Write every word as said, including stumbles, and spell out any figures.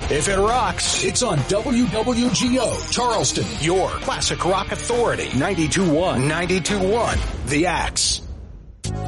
If it rocks, it's on W W G O, Charleston, your classic rock authority. ninety-two point one, ninety-two point one, The Axe.